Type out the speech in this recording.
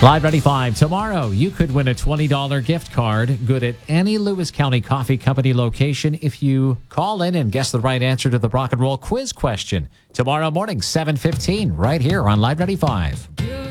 Live 95. Tomorrow, you could win a $20 gift card good at any Lewis County Coffee Company location if you call in and guess the right answer to the rock and roll quiz question. Tomorrow morning, 7:15, right here on Live 95.